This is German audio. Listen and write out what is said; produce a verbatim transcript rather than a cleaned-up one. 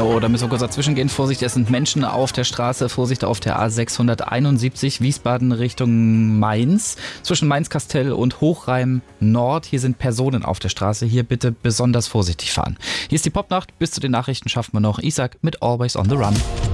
Oh, da müssen wir kurz dazwischen gehen. Vorsicht, es sind Menschen auf der Straße. Vorsicht auf der A sechshunderteinundsiebzig, Wiesbaden Richtung Mainz. Zwischen Mainz-Kastell und Hochreim Nord. Hier sind Personen auf der Straße. Hier bitte besonders vorsichtig fahren. Hier ist die Popnacht. Bis zu den Nachrichten schaffen wir noch. Ich sag mit Always on the Run.